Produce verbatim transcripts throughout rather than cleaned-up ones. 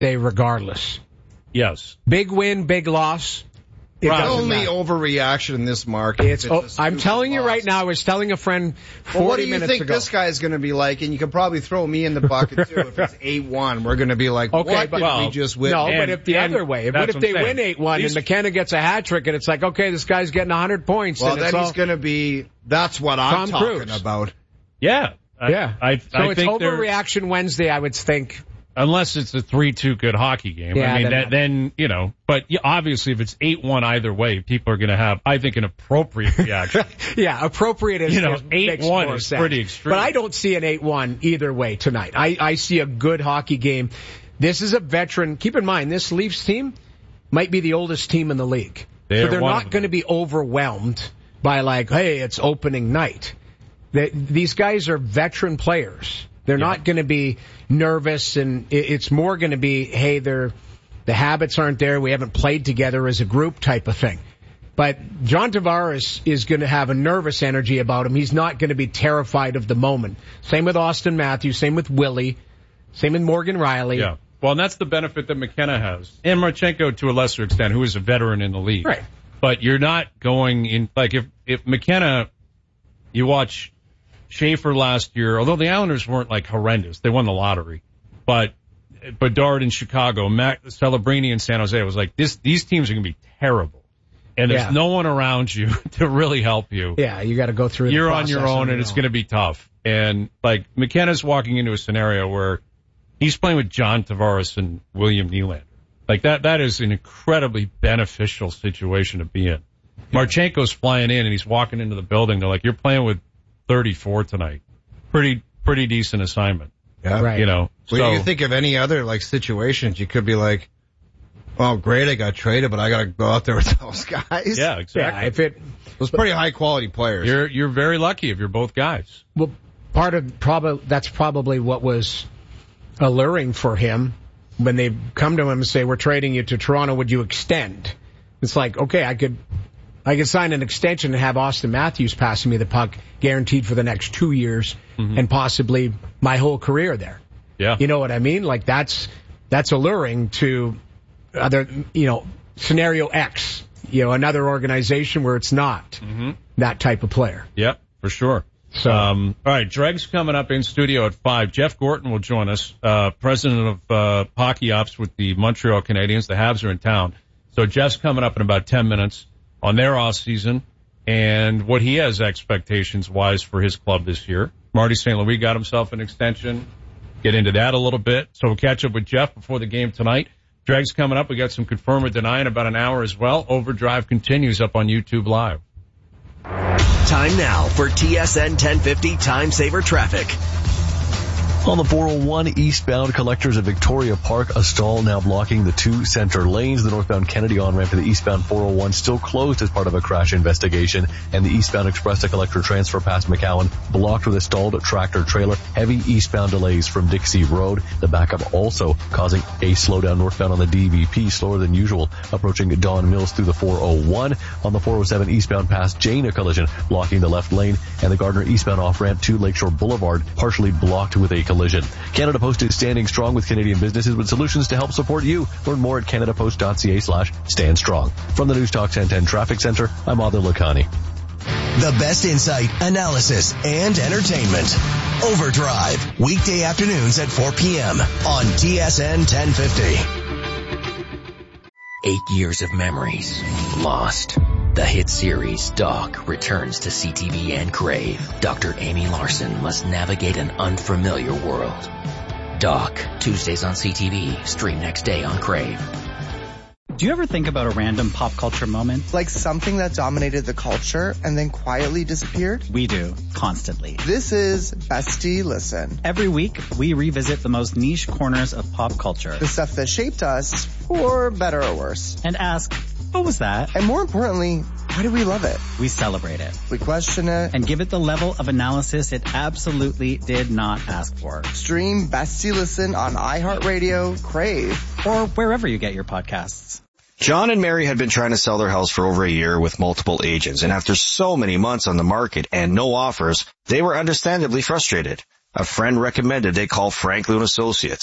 day regardless. Yes. Big win, big loss. It right. Only matter. Overreaction in this market. It's, oh, I'm telling you right now, I was telling a friend forty well, what do you minutes think ago. this guy's going to be like? And you can probably throw me in the bucket, too. If it's eight one, we're going to be like, okay, what but, did well, we just win? No, and, but if the other way, what if they win eight one and McKenna gets a hat trick and it's like, okay, this guy's getting one hundred points. Well, and then it's he's all, going to be, that's what I'm Tom talking Cruise. about. Yeah. I, yeah. I, so I it's think overreaction Wednesday, I would think. Unless it's a three two good hockey game. Yeah, I mean, then, that, then, you know, but yeah, obviously if it's eight one either way, people are going to have, I think, an appropriate reaction. yeah, appropriate is, you know, is eight one is sense. pretty extreme. But I don't see an eight one either way tonight. I, I see a good hockey game. This is a veteran. Keep in mind, this Leafs team might be the oldest team in the league. They so they're not going to them. be overwhelmed by like, hey, it's opening night. They, these guys are veteran players. They're yeah. not going to be nervous, and it's more going to be, hey, they're, the habits aren't there. We haven't played together as a group type of thing. But John Tavares is going to have a nervous energy about him. He's not going to be terrified of the moment. Same with Austin Matthews. Same with Willie. Same with Morgan Riley. Yeah. Well, and that's the benefit that McKenna has. And Marchenko, to a lesser extent, who is a veteran in the league. Right. But you're not going in, like, if, if McKenna, you watch Schaefer last year, although the Islanders weren't like horrendous, they won the lottery. But Bedard in Chicago, Matt Celebrini in San Jose, it was like this. These teams are going to be terrible, and there's yeah. no one around you to really help you. Yeah, you got to go through. You're the on your own, on and your it's own. going to be tough. And like McKenna's walking into a scenario where he's playing with John Tavares and William Nylander. Like that. That is an incredibly beneficial situation to be in. Marchenko's flying in, and he's walking into the building. They're like, "You're playing with thirty-four tonight. Pretty, pretty decent assignment." Yeah. Right. You know. When so, you think of any other like situations, you could be like, well, great, I got traded, but I got to go out there with those guys. Yeah, exactly. Yeah, if it, those pretty high quality players. You're, you're very lucky if you're both guys. well, part of probably, that's probably what was alluring for him when they come to him and say, we're trading you to Toronto, would you extend? It's like, okay, I could, I could sign an extension and have Austin Matthews passing me the puck guaranteed for the next two years mm-hmm. and possibly my whole career there. Yeah. You know what I mean? Like that's, that's alluring to other, you know, scenario X, you know, another organization where it's not mm-hmm. that type of player. Yep, for sure. So, um, all right, Dreg's coming up in studio at five. Jeff Gorton will join us, uh, president of, uh, hockey ops with the Montreal Canadiens. The Habs are in town. So Jeff's coming up in about ten minutes on their off season and what he has expectations wise for his club this year. Marty Saint Louis got himself an extension. Get into that a little bit. So we'll catch up with Jeff before the game tonight. Dreg's coming up. We got some confirm or deny in about an hour as well. Overdrive continues up on YouTube Live. Time now for T S N ten fifty Time Saver Traffic. On the four oh one eastbound collectors at Victoria Park, a stall now blocking the two center lanes. The northbound Kennedy on-ramp to the eastbound four oh one still closed as part of a crash investigation. And the eastbound express to collector transfer past McCowan blocked with a stalled tractor trailer. Heavy eastbound delays from Dixie Road. The backup also causing a slowdown northbound on the D V P, slower than usual, approaching Don Mills through the four oh one. On the four oh seven eastbound past Jane, a collision blocking the left lane. And the Gardner eastbound off-ramp to Lakeshore Boulevard partially blocked with a collision. Canada Post is standing strong with Canadian businesses with solutions to help support you. Learn more at canadapost.ca slash stand strong. From the News Talk ten ten Traffic Center, I'm Adil Lakhani. The best insight, analysis, and entertainment. Overdrive, weekday afternoons at four p.m. on T S N ten fifty. Eight years of memories lost. The hit series Doc returns to C T V and Crave. Doctor Amy Larson must navigate an unfamiliar world. Doc, Tuesdays on C T V, stream next day on Crave. Do you ever think about a random pop culture moment? Like something that dominated the culture and then quietly disappeared? We do, constantly. This is Bestie Listen. Every week, we revisit the most niche corners of pop culture. The stuff that shaped us, for better or worse. And ask, what was that? And more importantly, why do we love it? We celebrate it. We question it. And give it the level of analysis it absolutely did not ask for. Stream Bestie Listen on iHeartRadio, Crave, or wherever you get your podcasts. John and Mary had been trying to sell their house for over a year with multiple agents, and after so many months on the market and no offers, they were understandably frustrated. A friend recommended they call Franklin Associates.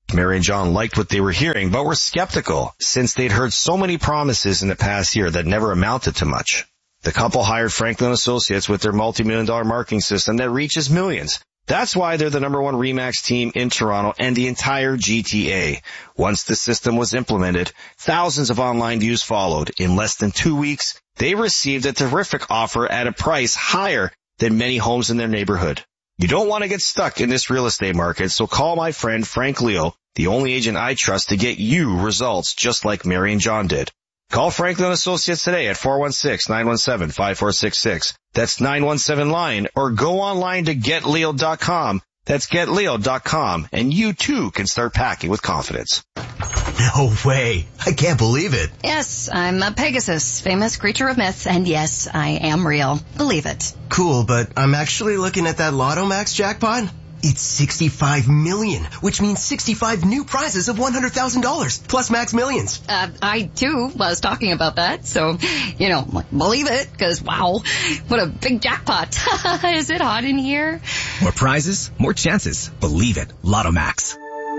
Mary and John liked what they were hearing, but were skeptical since they'd heard so many promises in the past year that never amounted to much. The couple hired Franklin Associates with their multi-million dollar marketing system that reaches millions. That's why they're the number one RE/MAX team in Toronto and the entire G T A. Once the system was implemented, thousands of online views followed. In less than two weeks, they received a terrific offer at a price higher than many homes in their neighborhood. You don't want to get stuck in this real estate market, so call my friend Frank Leo, the only agent I trust to get you results just like Mary and John did. Call Franklin Associates today at four one six, nine one seven, five four six six. That's nine one seven line, or go online to get leo dot com. That's get leo dot com, and you too can start packing with confidence. No way. I can't believe it. Yes, I'm a Pegasus, famous creature of myth, and yes, I am real. Believe it. Cool, but I'm actually looking at that Lotto Max jackpot. It's sixty-five million, which means sixty-five new prizes of one hundred thousand dollars, plus Max Millions. Uh, I, too, was talking about that, so, you know, believe it, because, wow, what a big jackpot. Is it hot in here? More prizes, more chances. Believe it. Lotto Max.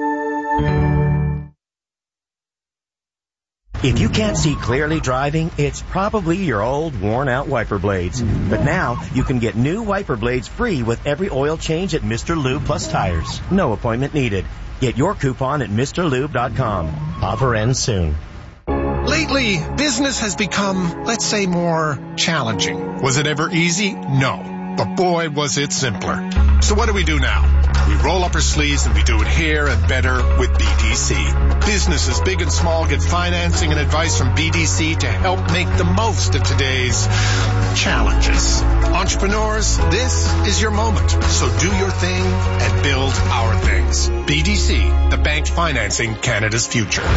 If you can't see clearly driving, it's probably your old, worn-out wiper blades. But now, you can get new wiper blades free with every oil change at Mister Lube Plus Tires. No appointment needed. Get your coupon at Mr Lube dot com. Offer ends soon. Lately, business has become, let's say, more challenging. Was it ever easy? No. But boy, was it simpler. So what do we do now? We roll up our sleeves and we do it here and better with B D C. Businesses big and small get financing and advice from B D C to help make the most of today's challenges. Entrepreneurs, this is your moment. So do your thing and build our things. B D C, the bank financing Canada's future.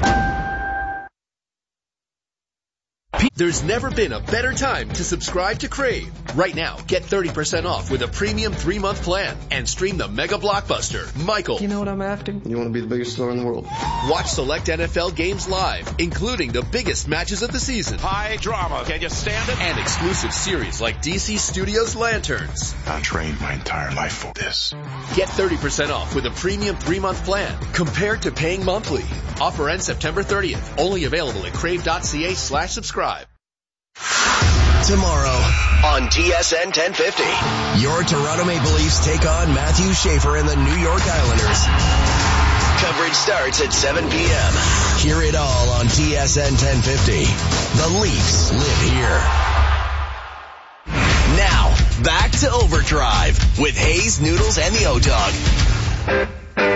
There's never been a better time to subscribe to Crave. Right now, get thirty percent off with a premium three-month plan and stream the mega blockbuster, Michael. You know what I'm after? You want to be the biggest star in the world. Watch select N F L games live, including the biggest matches of the season. High drama. Can you stand it? And exclusive series like D C Studios Lanterns. I trained my entire life for this. Get thirty percent off with a premium three-month plan compared to paying monthly. Offer ends September thirtieth. Only available at crave.ca slash subscribe. Tomorrow on T S N ten fifty, your Toronto Maple Leafs take on Matthew Schaefer and the New York Islanders. Coverage starts at seven p.m. Hear it all on T S N ten fifty. The Leafs live here. Now, back to Overdrive with Hayes, Noodles, and the O-Dog.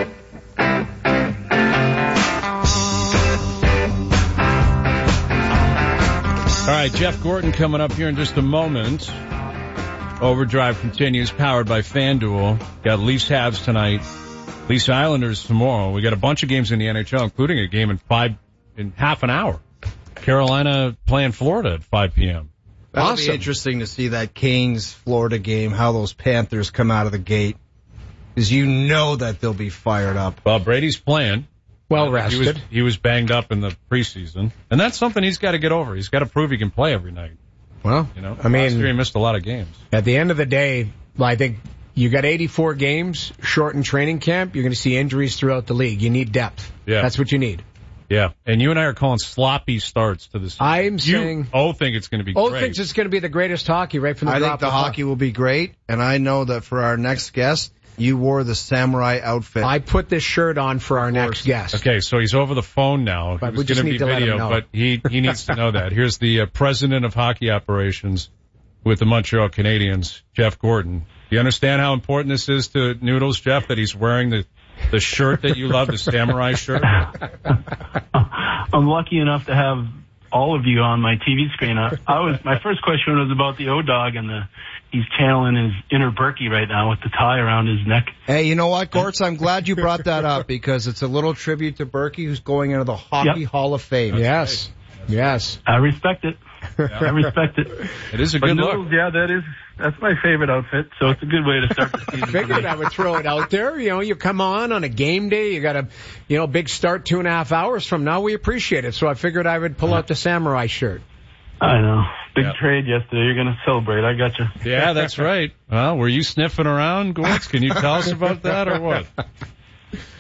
All right, Jeff Gordon coming up here in just a moment. Overdrive continues, powered by FanDuel. Got Leafs Habs tonight, Leafs Islanders tomorrow. We got a bunch of games in the N H L, including a game in five in half an hour. Carolina playing Florida at five p.m. That'll Awesome. be interesting to see that Canes-Florida game, how those Panthers come out of the gate. Because you know that they'll be fired up. Well, Brady's playing. Well Uh, rested. He was, he was banged up in the preseason. And that's something he's got to get over. He's got to prove he can play every night. Well, You know, I mean, last year he missed a lot of games. At the end of the day, well, I think you got eighty-four games, shortened training camp. You're going to see injuries throughout the league. You need depth. Yeah. That's what you need. Yeah. And you and I are calling sloppy starts to this. I'm you, saying... Oh, think it's going to be Oh, great. thinks it's going to be the greatest hockey right from the I drop think the of puck. hockey will be great, and I know that for our next guest, you wore the samurai outfit. I put this shirt on for our next guest. Okay, so he's over the phone now. But It we was just going to be need to let him video, know. but he, he needs to know that. Here's the uh, president of hockey operations with the Montreal Canadiens, Jeff Gordon. Do you understand how important this is to Noodles, Jeff, that he's wearing the, the shirt that you love, the samurai shirt? I'm lucky enough to have all of you on my T V screen. I, I was my first question was about the O-Dog and the he's channeling his inner Berkey right now with the tie around his neck. Hey, you know what, Gortz? I'm glad you brought that up because it's a little tribute to Berkey, who's going into the Hockey Yep. Hall of Fame. Yes. Yes. I respect it. I respect it. It is a But good no, look. Yeah, that is that's my favorite outfit. So it's a good way to start the season. Figured I would throw it out there. You know, you come on on a game day. You got a, you know, big start two and a half hours from now. We appreciate it. So I figured I would pull out the samurai shirt. I know. Big Yep. trade yesterday. You're going to celebrate. I got you. Yeah, that's right. Well, were you sniffing around, Gortz? Can you tell us about that or what?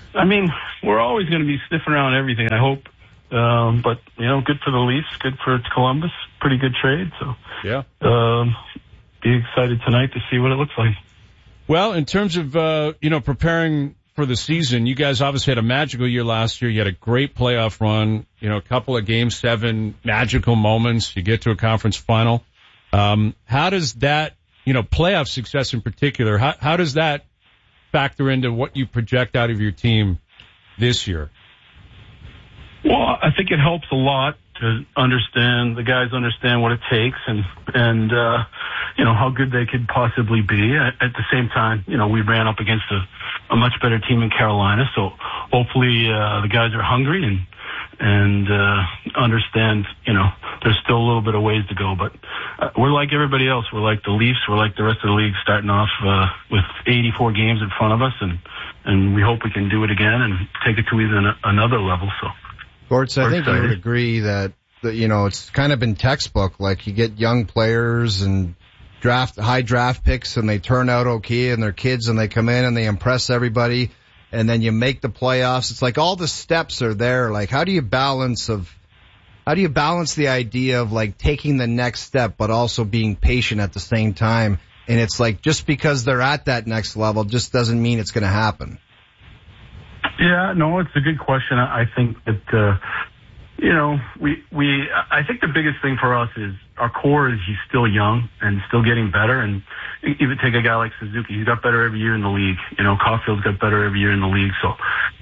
I mean, we're always going to be sniffing around everything, I hope. Um, but, you know, good for the Leafs, good for Columbus, pretty good trade. So, yeah. Um, be excited tonight to see what it looks like. Well, in terms of, uh, you know, preparing for the season, you guys obviously had a magical year last year. You had a great playoff run, you know, a couple of game seven magical moments. You get to a conference final. Um, how does that, you know, playoff success in particular, how, how does that factor into what you project out of your team this year? Well, I think it helps a lot to understand, the guys understand what it takes and, and, uh, you know, how good they could possibly be. At, at the same time, you know, we ran up against a, a much better team in Carolina. So hopefully, uh, the guys are hungry and, and, uh, understand, you know, there's still a little bit of ways to go, but uh, we're like everybody else. We're like the Leafs. We're like the rest of the league, starting off, uh, with eighty-four games in front of us, and, and we hope we can do it again and take it to even another level. So. Gortz, I think I would agree that, that, you know, it's kind of been textbook. Like, you get young players and draft, high draft picks, and they turn out okay, and they're kids, and they come in and they impress everybody, and then you make the playoffs. It's like all the steps are there. Like, how do you balance of, how do you balance the idea of, like, taking the next step, but also being patient at the same time? And it's like, just because they're at that next level just doesn't mean it's going to happen. Yeah, no, it's a good question. I think that, uh, you know, we, we, I think the biggest thing for us is our core is he's still young and still getting better. And even take a guy like Suzuki, he's got better every year in the league. You know, Caulfield's got better every year in the league. So,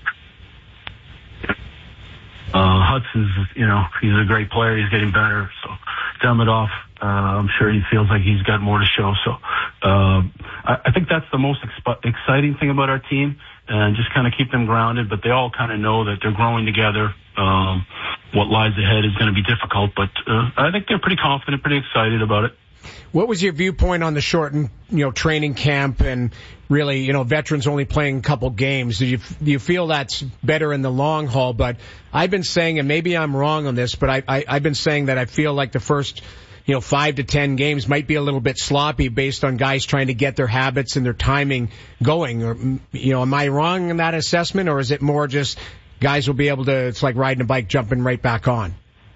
uh, Hudson's, you know, he's a great player. He's getting better. So, Demidov, uh, I'm sure he feels like he's got more to show. So, um, I, I think that's the most exp- exciting thing about our team. And just kind of keep them grounded, but they all kind of know that they're growing together. Um, what lies ahead is going to be difficult, but uh, I think they're pretty confident, pretty excited about it. What was your viewpoint on the shortened, you know, training camp and really, you know, veterans only playing a couple games? Do you, do you feel that's better in the long haul? But I've been saying, and maybe I'm wrong on this, but I, I, I've been saying that I feel like the first, you know, five to ten games might be a little bit sloppy based on guys trying to get their habits and their timing going. Or, you know, am I wrong in that assessment, or is it more just guys will be able to, it's like riding a bike, jumping right back on?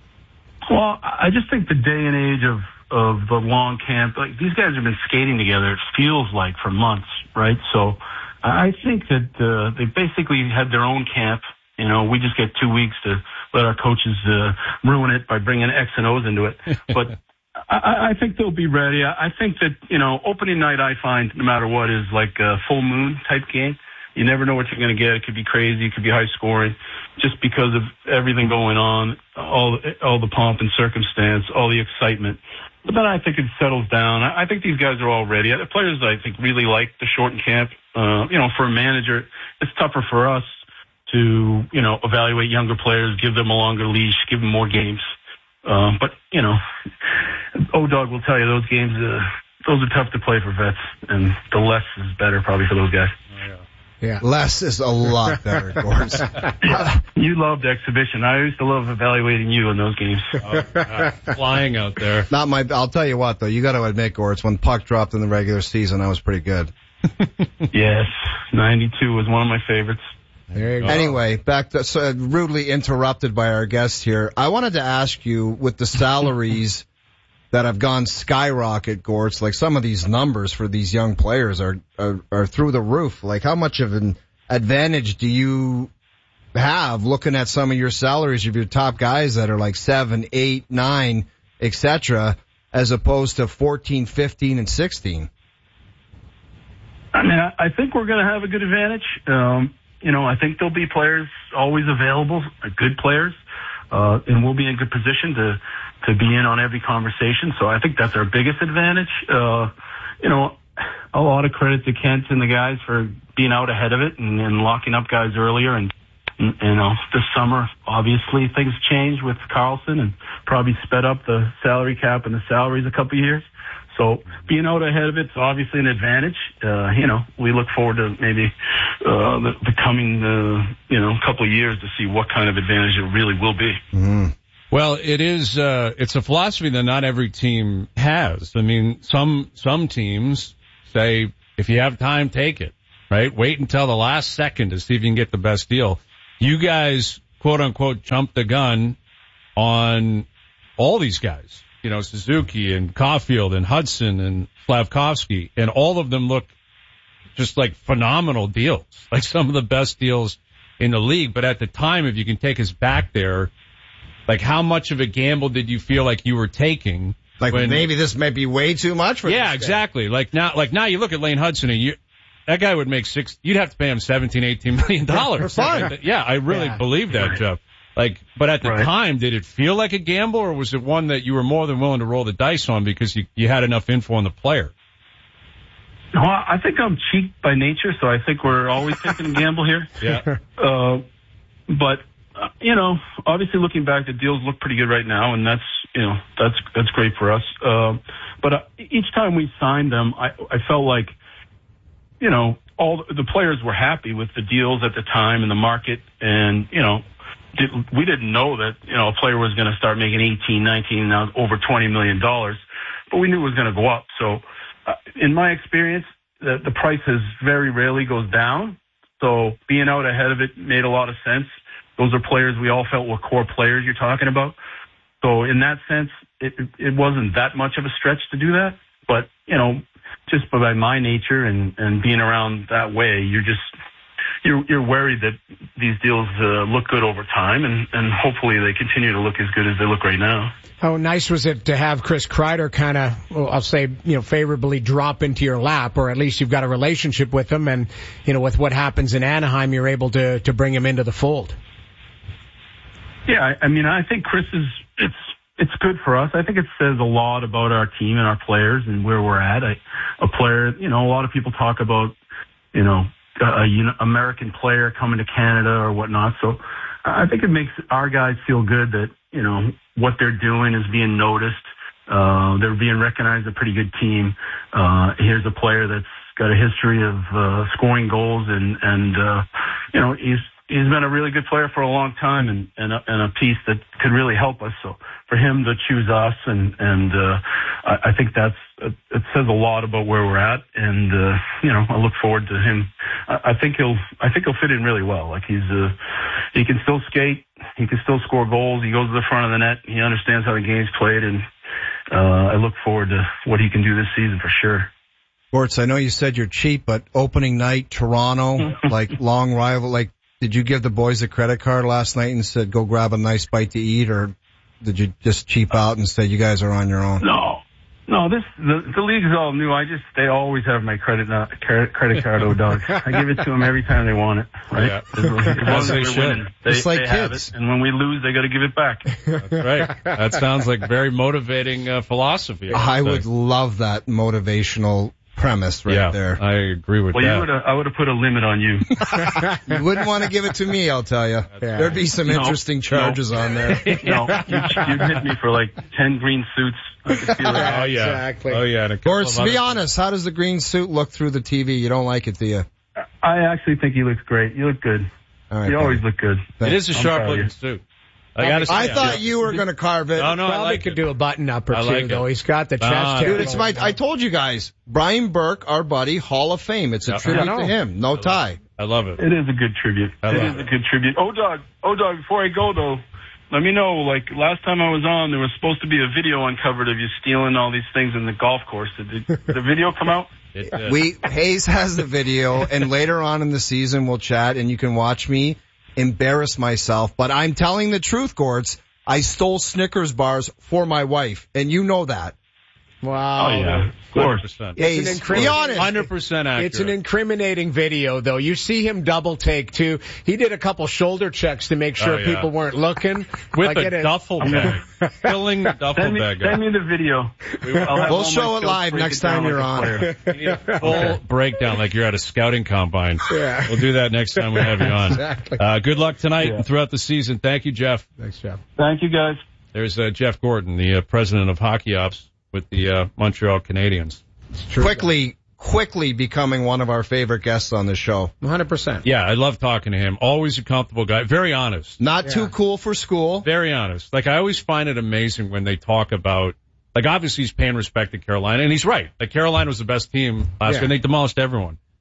Well, I just think the day and age of, of the long camp, like these guys have been skating together, it feels like, for months, right? So I think that, uh, they basically had their own camp. You know, we just get two weeks to let our coaches, uh, ruin it by bringing X and O's into it. But I, I think they'll be ready. I, I think that, you know, opening night, I find, no matter what, is like a full moon type game. You never know what you're going to get. It could be crazy. It could be high scoring just because of everything going on, all, all the pomp and circumstance, all the excitement. But then I think it settles down. I, I think these guys are all ready. The players, I think, really like the shortened camp. Uh, you know, for a manager, it's tougher for us to, you know, evaluate younger players, give them a longer leash, give them more games. Um, but, you know, O-Dog will tell you those games, uh, those are tough to play for vets, and the less is better probably for those guys. Yeah. Less is a lot better, of course. Yeah. You loved exhibition. I used to love evaluating you in those games. Oh, God. Flying out there. Not my, I'll tell you what, though, you got to admit, Gortz, when puck dropped in the regular season, that was pretty good. Yes. ninety-two was one of my favorites. There you go. Anyway, back to, so rudely interrupted by our guest here. I wanted to ask you, with the salaries that have gone skyrocket, Gortz, like some of these numbers for these young players are, are, are through the roof. Like, how much of an advantage do you have looking at some of your salaries of your top guys that are like seven, eight, nine, et cetera, as opposed to fourteen, fifteen, and sixteen? I mean, I, I think we're going to have a good advantage. Um, you know, I think there'll be players always available, good players, uh, and we'll be in good position to, to be in on every conversation. So I think that's our biggest advantage. Uh, you know, a lot of credit to Kent and the guys for being out ahead of it and, and locking up guys earlier. And, and, you know, this summer, obviously things changed with Carlson and probably sped up the salary cap and the salaries a couple of years. So being out ahead of it's obviously an advantage. Uh, you know, we look forward to maybe, uh, the, the coming, uh, you know, couple of years to see what kind of advantage it really will be. Mm-hmm. Well, it is, uh, it's a philosophy that not every team has. I mean, some, some teams say, if you have time, take it. right? Wait until the last second to see if you can get the best deal. You guys, quote unquote, jumped the gun on all these guys, you know, Suzuki and Caulfield and Hudson and Slavkovsky, and all of them look just like phenomenal deals, like some of the best deals in the league. But at the time, if you can take us back there, like how much of a gamble did you feel like you were taking? Like when, maybe this might be way too much for yeah, this exactly. Like now, like now you look at Lane Hudson and you, that guy would make six, you'd have to pay him seventeen, eighteen million dollars. For fun. Yeah, I really Yeah. believe that, Jeff. Like, but at the Right. time, did it feel like a gamble, or was it one that you were more than willing to roll the dice on because you, you had enough info on the player? Well, I think I'm cheap by nature, so I think we're always taking a gamble here. Yeah. Uh, but, uh, you know, obviously looking back, the deals look pretty good right now, and that's, you know, that's, that's great for us. Uh, but uh, each time we signed them, I, I felt like, you know, all the players were happy with the deals at the time in the market, and, you know, did, we didn't know that, you know, a player was going to start making eighteen, nineteen, now over twenty million dollars, but we knew it was going to go up. So, uh, in my experience, the, the price is very rarely goes down. So being out ahead of it made a lot of sense. Those are players we all felt were core players you're talking about. So in that sense, it, it wasn't that much of a stretch to do that. But, you know, just by my nature and, and being around that way, you're just, you're, you're worried that these deals uh, look good over time, and, and hopefully they continue to look as good as they look right now. How nice was it to have Chris Kreider kind of, well, I'll say, you know, favorably drop into your lap, or at least you've got a relationship with him, and, you know, with what happens in Anaheim, you're able to, to bring him into the fold. Yeah, I, I mean, I think Chris is, it's, it's good for us. I think it says a lot about our team and our players and where we're at. I, a player, you know, a lot of people talk about, you know, a, a American player coming to Canada or whatnot. So I think it makes our guys feel good that, you know, what they're doing is being noticed. Uh, they're being recognized as a pretty good team. Uh, here's a player that's got a history of, uh, scoring goals and, and, uh, you know, he's, he's been a really good player for a long time, and, and, a, and a piece that could really help us. So for him to choose us, and, and, uh, I, I think that's, it says a lot about where we're at. And, uh, you know, I look forward to him. I, I think he'll, I think he'll fit in really well. Like he's, uh, he can still skate. He can still score goals. He goes to the front of the net. He understands how the game's played. And, uh, I look forward to what he can do this season for sure. Sports, I know you said you're cheap, but opening night, Toronto, like long rival, like, did you give the boys a credit card last night and said, go grab a nice bite to eat, or did you just cheap out and say you guys are on your own? No, no, this, the, the league's all new. I just, they always have my credit, not, credit card, oh dog. I give it to them every time they want it, right? Yeah. As long as, as long as they they're should. winning, they, Just like they have kids. it. And when we lose, they got to give it back. That's right. That sounds like very motivating uh, philosophy. I would would say. love that motivational premise right yeah, there. I agree with Well, that. you would have, I would have put a limit on you. You wouldn't want to give it to me, I'll tell you. Yeah. There'd be some No, interesting charges no. on there. No, you'd, you'd hit me for like ten green suits. I could feel it. Oh yeah, Exactly. oh yeah. And a couple Or of to be other- honest, how does the green suit look through the T V? You don't like it, do you? I actually think he looks great. You look good. All right, You buddy. always look good. It is a I'm sharp proud of looking you. suit. I gotta say, I yeah. thought you were going to carve it. No, no, I Probably like could it. do a button up or I two, like it. though. He's got the chest Ah, hair. Dude, it's my, I told you guys, Brian Burke, our buddy, Hall of Fame. It's a Yeah. tribute I know. to him. No tie. I love it. It is a good tribute. I It love is it. a good tribute. Oh, dog. Oh, dog. Before I go, though, let me know. Like, last time I was on, there was supposed to be a video uncovered of you stealing all these things in the golf course. Did the, did the video come out? It, uh, We, Hayes has the video, and later on in the season we'll chat and you can watch me embarrass myself. But I'm telling the truth, Gords. I stole Snickers bars for my wife, and you know that. Wow. Oh, yeah. Of course. one hundred percent. It's Hayes, an be incriminating- honest. one hundred percent accurate. It's an incriminating video, though. You see him double take, too. He did a couple shoulder checks to make sure Oh, yeah. people weren't looking. With Like, a it is- duffel bag. Filling the duffel Send me, bag send up. me the video. I'll have We'll all show my it jokes live break next it down time like you're a on. player. You need a full breakdown like you're at a scouting combine. Yeah. We'll do that next time we have you on. Exactly. Uh, good luck tonight Yeah. and throughout the season. Thank you, Jeff. Thanks, Jeff. Thank you, guys. There's uh, Jeff Gordon, the uh, president of Hockey Ops with the uh, Montreal Canadiens. Quickly, quickly becoming one of our favorite guests on the show. one hundred percent. Yeah, I love talking to him. Always a comfortable guy. Very honest. Not Yeah. too cool for school. Very honest. Like, I always find it amazing when they talk about, like, obviously he's paying respect to Carolina, and he's right. Like, Carolina was the best team last Yeah. year, and they demolished everyone.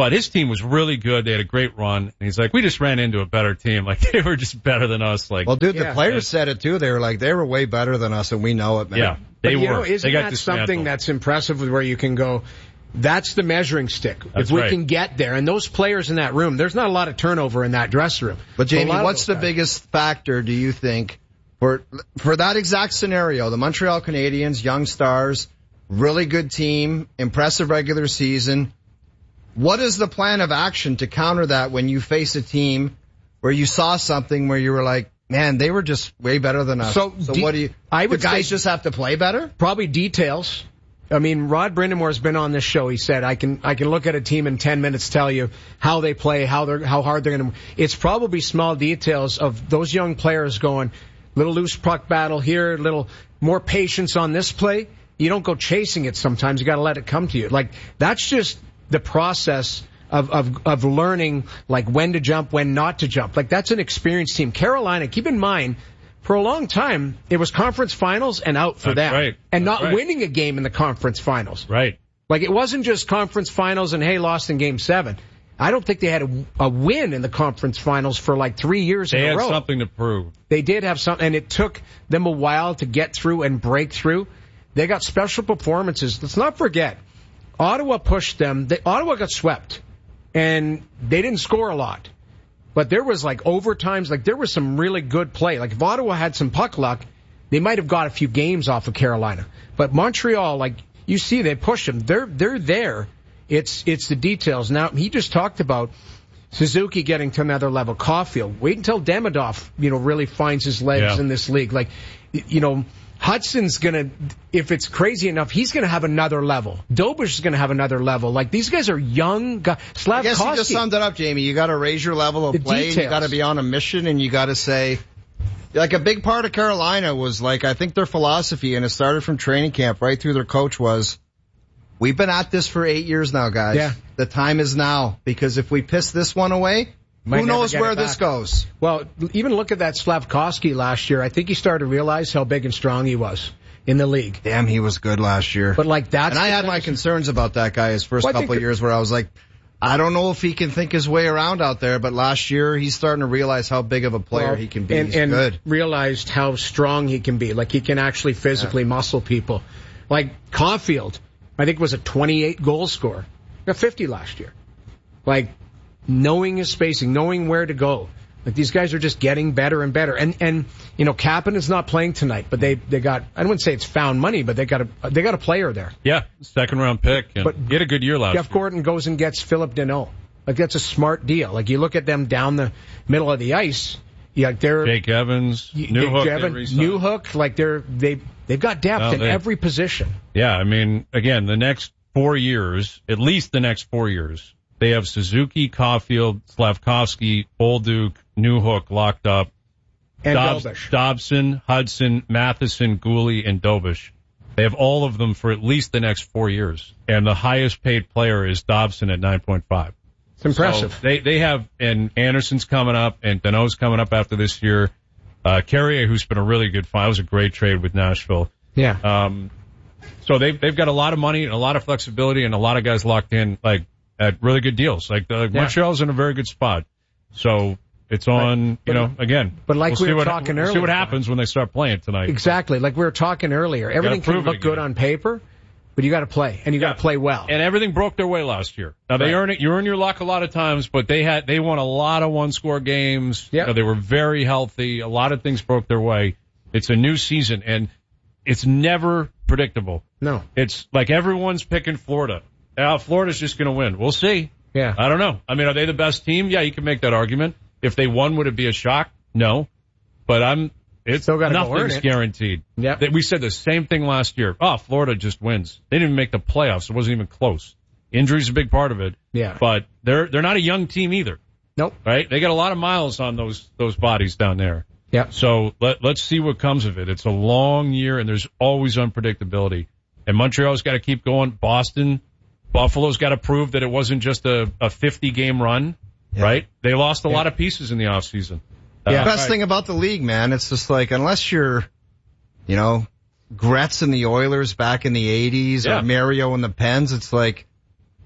But his team was really good. They had a great run. And he's like, we just ran into a better team. Like, they were just better than us. Like, well, dude, the yeah, players said it too. They were like, they were way better than us, and we know it, man. Yeah, they but, you were. Know, isn't they got that something that's impressive where you can go, that's the measuring stick. That's if we right. can get there. And those players in that room, there's not a lot of turnover in that dressing room. But Jamie, what's the guys. biggest factor, do you think, for for that exact scenario? The Montreal Canadiens, young stars, really good team, impressive regular season. What is the plan of action to counter that when you face a team where you saw something where you were like, man, they were just way better than us? So, so de- what do you, I would the guys say just have to play better? Probably details. I mean, Rod Brindamore's been on this show. He said, I can, I can look at a team in ten minutes, tell you how they play, how they're, how hard they're going to, it's probably small details of those young players going, little loose puck battle here, little more patience on this play. You don't go chasing it sometimes. You got to let it come to you. Like, that's just the process of, of, of learning, like, when to jump, when not to jump. Like, that's an experienced team. Carolina, keep in mind, for a long time, it was conference finals and out for That's them. right. And That's not right. winning a game in the conference finals. Right. Like, it wasn't just conference finals and, hey, lost in game seven. I don't think they had a, a win in the conference finals for like three years They in a had row. something to prove. They did have something, and it took them a while to get through and break through. They got special performances. Let's not forget, Ottawa pushed them. They, Ottawa got swept, and they didn't score a lot. But there was like overtimes, like there was some really good play. Like if Ottawa had some puck luck, they might have got a few games off of Carolina. But Montreal, like you see, they push them. They're they're there. It's it's the details. Now he just talked about Suzuki getting to another level. Caulfield. Wait until Demidov, you know, really finds his legs Yeah. in this league. Like, you know, Hudson's gonna, if it's crazy enough, he's gonna have another level. Dobish is gonna have another level. Like, these guys are young guys. I guess you just summed it up, Jamie. You got to raise your level of The play. details. You got to be on a mission, and you got to say, like, a big part of Carolina was like, I think their philosophy, and it started from training camp right through their coach, was, we've been at this for eight years now, guys. Yeah. The time is now, because if we piss this one away, Might who never knows get where it this back. goes? Well, even look at that Slavkovsky last year. I think he started to realize how big and strong he was in the league. Damn, he was good last year. But like that's and I the had my kind of- concerns about that guy his first Well, I couple think- of years where I was like, I don't know if he can think his way around out there, but last year he's starting to realize how big of a player Well, he can be. and, He's and good. realized how strong he can be. Like he can actually physically muscle people. Like Caulfield, I think was a twenty-eight goal scorer. Got fifty last year. Like knowing his spacing, knowing where to go. Like these guys are just getting better and better. And and you know, Kapanen is not playing tonight, but they they got, I wouldn't say it's found money, but they got a they got a player there. Yeah, second round pick. And But he had a good year last Jeff year. Gordon goes and gets Philip Deneau. Like that's a smart deal. Like you look at them down the middle of the ice. Yeah, they're Jake Evans, Jake Newhook, they Evans, re-signed. Newhook. Like they're they they've got depth No, in they- every position. Yeah, I mean, again, the next four years, at least the next four years, they have Suzuki, Caulfield, Slavkovsky, Bolduc, Newhook locked up. And Dobs- Dobish. Dobson, Hudson, Matheson, Gooley, and Dobish. They have all of them for at least the next four years. And the highest paid player is Dobson at nine point five. It's impressive. So they, they have, and Anderson's coming up, and Deneau's coming up after this year. Uh, Carrier, who's been a really good find, was a great trade with Nashville. Yeah. Um, so they've, they've got a lot of money and a lot of flexibility and a lot of guys locked in, like, at really good deals. Like, the, Yeah. Montreal's in a very good spot. So it's on, But- you know, again. but like we'll we see were what, talking we'll See earlier, what happens when they start playing tonight. Exactly. Like we were talking earlier. Everything can prove look it good again. on paper, but you got to play, and you got to play well. And everything broke their way last year. Now they Right. earn it. You earn your luck a lot of times, but they had they won a lot of one score games. Yep. You know, they were very healthy. A lot of things broke their way. It's a new season, and it's never predictable. No. It's like everyone's picking Florida. Uh, Florida's just going to win. We'll see. Yeah. I don't know. I mean, are they the best team? Yeah, you can make that argument. If they won, would it be a shock? No. But I'm. It's Still gotta go earn nothing's it. guaranteed. Yeah. They- We said the same thing last year. Oh, Florida just wins. They didn't even make the playoffs. It wasn't even close. Injuries a big part of it. Yeah. But they're they're not a young team either. Nope. Right? They got a lot of miles on those those bodies down there. Yeah. So let let's see what comes of it. It's a long year and there's always unpredictability. And Montreal's got to keep going. Boston, Buffalo's got to prove that it wasn't just a a fifty game run. Yeah. Right? They lost a Yeah. lot of pieces in the off season. Yeah. Uh, Best right. thing about the league, man, it's just like, unless you're, you know, Gretz and the Oilers back in the eighties Yeah. or Mario and the Pens, it's like,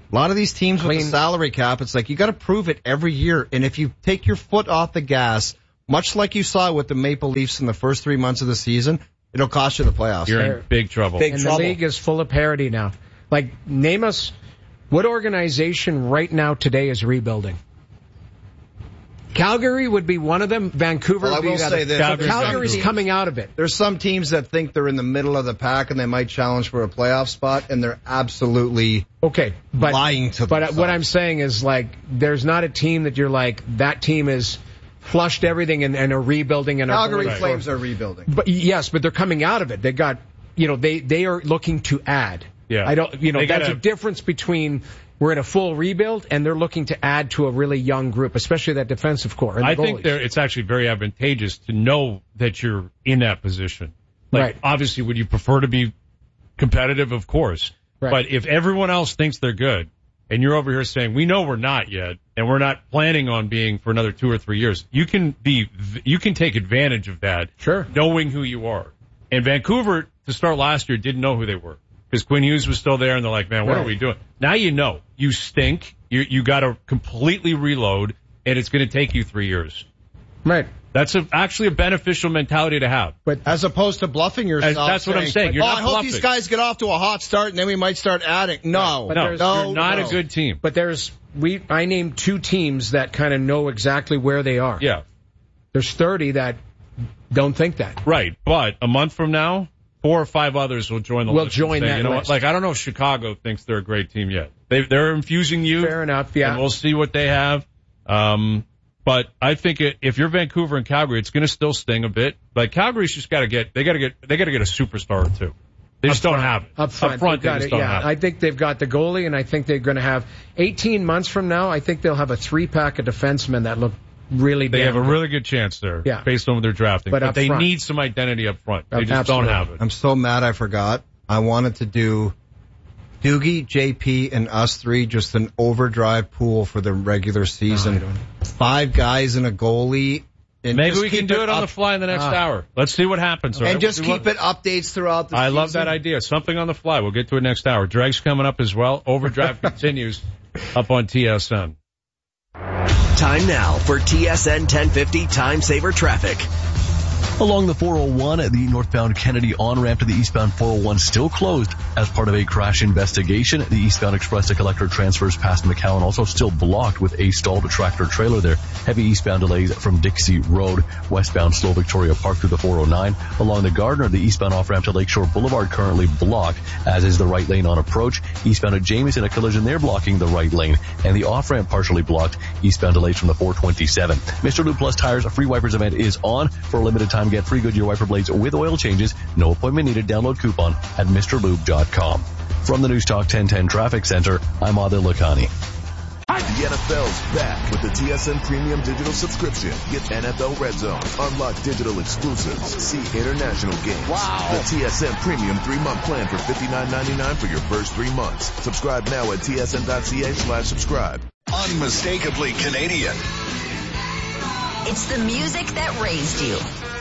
A lot of these teams Clean. with the salary cap, it's like you got to prove it every year. And if you take your foot off the gas, much like you saw with the Maple Leafs in the first three months of the season, it'll cost you the playoffs. You're in big trouble. Big and trouble. The league is full of parity now. Like, name us what organization right now today is rebuilding. Calgary would be one of them. Vancouver well, would be I will say this. Calgary's, Calgary's coming out of it. There's some teams that think they're in the middle of the pack and they might challenge for a playoff spot, and they're absolutely okay, but, lying to But themselves. What I'm saying is, like, there's not a team that you're like, that team is flushed everything and, and are rebuilding. And Calgary are Flames are rebuilding. But yes, but they're coming out of it. They got, you know, they, they are looking to add. Yeah. I don't, you know, They that's gotta, a difference between we're in a full rebuild and they're looking to add to a really young group, especially that defensive core. And I the think there, it's actually very advantageous to know that you're in that position. Like, right. Obviously, would you prefer to be competitive? Of course. Right. But if everyone else thinks they're good and you're over here saying, we know we're not yet and we're not planning on being for another two or three years, you can be, you can take advantage of that. Sure. Knowing who you are. And Vancouver, to start last year, didn't know who they were. Because Quinn Hughes was still there, and they're like, man, what right. are we doing? Now you know. You stink. You you got to completely reload, and it's going to take you three years. Right. That's a, actually a beneficial mentality to have. But as opposed to bluffing yourself. As, that's what I'm saying. You're oh, not I hope bluffing. these guys get off to a hot start, and then we might start adding. No. But no, no, you're not no. a good team. But there's, we, I named two teams that kind of know exactly where they are. Yeah. There's thirty that don't think that. Right. But a month from now, four or five others will join the will list. join say, that you know list. What? Like, I don't know if Chicago thinks they're a great team yet. They, they're infusing you. Fair enough, yeah. And we'll see what they have. Um, but I think it, if you're Vancouver and Calgary, it's going to still sting a bit. Like, Calgary's just got to get, they got to get, they got to get a superstar or two. They just Up don't front. have it. Up front, Up front they've they got just it, don't yeah. have it. I think they've got the goalie, and I think they're going to have eighteen months from now. I think they'll have a three pack of defensemen that look really. They damn have a good. really good chance there, Yeah. based on what they're drafting. But But, up they front. need some identity up front. They Uh, just absolutely. don't have it. I'm so mad I forgot. I wanted to do Doogie, J P, and us three, just an overdrive pool for the regular season. No, Five guys and a goalie. And Maybe just we can keep do it on up- the fly in the next Ah. hour. Let's see what happens. all And right? just We'll see keep what- it updates throughout the I season. love that idea. Something on the fly. We'll get to it next hour. Dreg's coming up as well. Overdrive continues up on T S N. Time now for T S N ten fifty Time Saver Traffic. Along the four oh one, the northbound Kennedy on-ramp to the eastbound four oh one still closed as part of a crash investigation. The eastbound express to collector transfers past McAllen also still blocked with a stalled tractor trailer there. Heavy eastbound delays from Dixie Road, westbound slow Victoria Park through the four oh nine. Along the Gardner, the eastbound off-ramp to Lakeshore Boulevard currently blocked, as is the right lane on approach. Eastbound at Jameson, a collision there blocking the right lane, and the off-ramp partially blocked. Eastbound delays from the four twenty-seven. Mister Lube Plus Tires, a free wipers event is on. For a limited time, get free Goodyear wiper blades with oil changes. No appointment needed. Download coupon at Mr Lube dot com. From the News Talk ten ten Traffic Center, I'm Adil Lakhani. The N F L's back with the T S N Premium Digital Subscription. Get N F L Red Zone, unlock digital exclusives, see international games. Wow. The T S N Premium three-month plan for fifty-nine ninety-nine for your first three months. Subscribe now at T S N dot C A slash subscribe. Unmistakably Canadian. It's the music that raised you.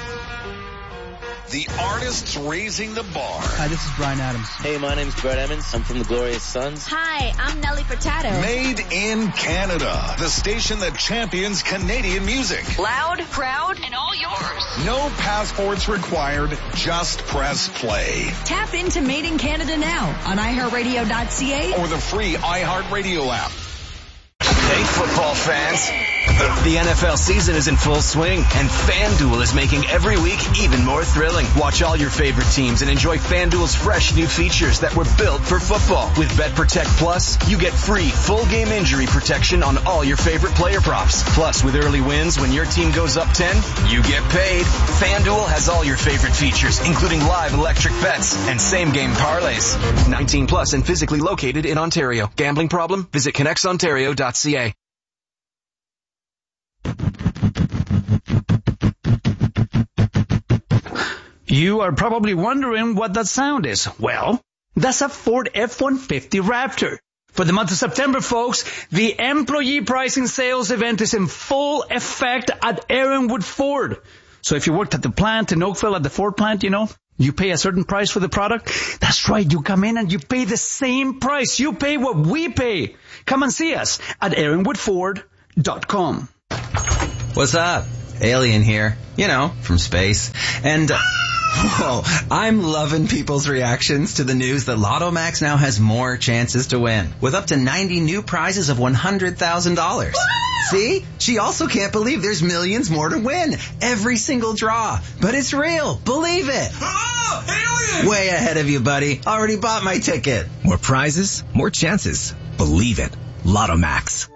The artists raising the bar. Hi, this is Brian Adams. Hey, my name's Brett Emmons. I'm from the Glorious Sons. Hi, I'm Nelly Furtado. Made in Canada. The station that champions Canadian music. Loud, proud, and all yours. No passports required. Just press play. Tap into Made in Canada now on i heart radio dot c a or the free iHeartRadio app. Hey, football fans. The N F L season is in full swing, and FanDuel is making every week even more thrilling. Watch all your favorite teams and enjoy FanDuel's fresh new features that were built for football. With BetProtect Plus, you get free full game injury protection on all your favorite player props. Plus, with early wins, when your team goes up ten, you get paid. FanDuel has all your favorite features, including live electric bets and same-game parlays. nineteen plus and physically located in Ontario. Gambling problem? Visit connects ontario dot c a. You are probably wondering what that sound is. Well, that's a Ford F one fifty Raptor. For the month of September, folks, the employee pricing sales event is in full effect at Aaronwood Ford. So if you worked at the plant in Oakville at the Ford plant, you know, You pay a certain price for the product? That's right. You come in and you pay the same price. You pay what we pay. Come and see us at aaron wood ford dot com. What's up? Alien here. You know, from space. And, uh, whoa, I'm loving people's reactions to the news that Lotto Max now has more chances to win, with up to ninety new prizes of one hundred thousand dollars. See? She also can't believe there's millions more to win. Every single draw. But it's real. Believe it. Oh, alien! Way ahead of you, buddy. Already bought my ticket. More prizes, more chances. Believe it. Lotto Max.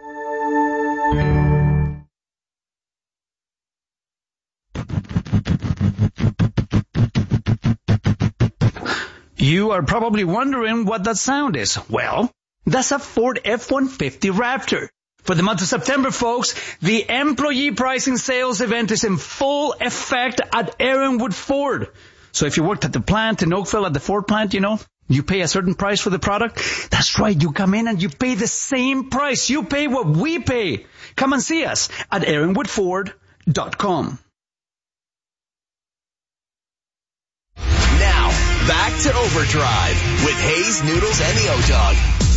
You are probably wondering what that sound is. Well, that's a Ford F one fifty Raptor. For the month of September, folks, the employee pricing sales event is in full effect at Aaron Wood Ford. So if you worked at the plant in Oakville at the Ford plant, you know, you pay a certain price for the product. That's right. You come in and you pay the same price. You pay what we pay. Come and see us at aaron wood ford dot com. Now, back to Overdrive with Hayes, Noodles, and the O-Dog.